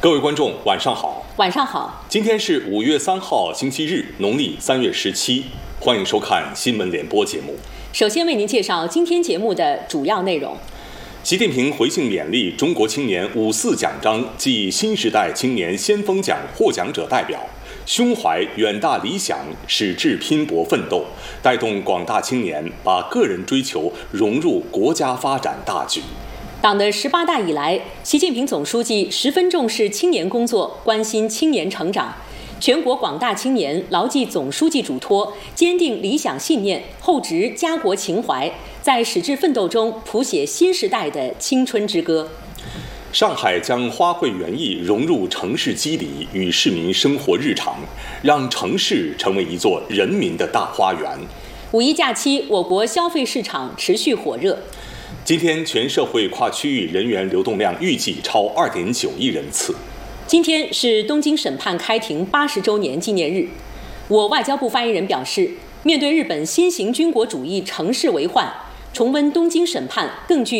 各位观众，晚上好。 晚上好。 今天是5月3号，星期日，农历3月17。欢迎收看新闻联播节目。 首先为您介绍今天节目的主要内容。 习近平回信勉励中国青年54奖章暨新时代青年先锋奖获奖者代表，胸怀远大理想，矢志拼搏奋斗，带动广大青年把个人追求融入国家发展大局。 党的18大以来，习近平总书记十分重视青年工作，关心青年成长。全国广大青年牢记总书记嘱托，坚定理想信念，厚植家国情怀，在矢志奋斗中谱写新时代的青春之歌。 上海将花卉园艺融入城市肌理与市民生活日常，让城市成为一座人民的大花园。 五一假期，我国消费市场持续火热。 今天全社会跨区域人员流动量预计超2.9亿人次。 今天是东京审判开庭80周年纪念日。我外交部发言人表示，面对日本新型军国主义乘势为患，重温东京审判更具